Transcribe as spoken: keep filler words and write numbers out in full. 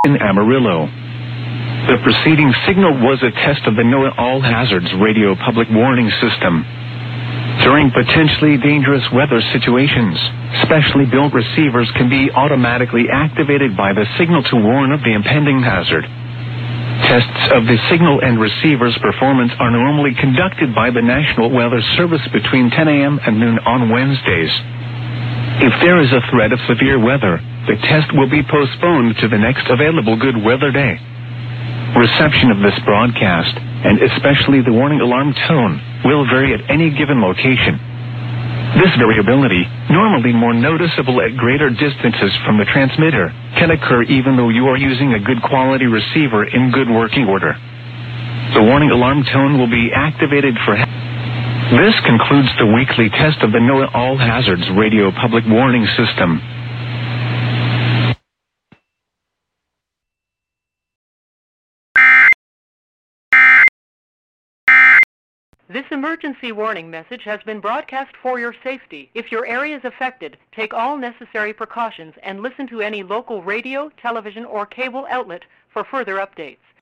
in Amarillo. The preceding signal was a test of the NOAA All Hazards Radio Public Warning System. During potentially dangerous weather situations, specially built receivers can be automatically activated by the signal to warn of the impending hazard. Tests of the signal and receiver's performance are normally conducted by the National Weather Service between ten a m and noon on Wednesdays. If there is a threat of severe weather, the test will be postponed to the next available good weather day. Reception of this broadcast, and especially the warning alarm tone, will vary at any given location. This variability, normally more noticeable at greater distances from the transmitter, can occur even though you are using a good quality receiver in good working order. The warning alarm tone will be activated for... This concludes the weekly test of the NOAA All Hazards Radio Public Warning System. This emergency warning message has been broadcast for your safety. If your area is affected, take all necessary precautions and listen to any local radio, television, or cable outlet for further updates.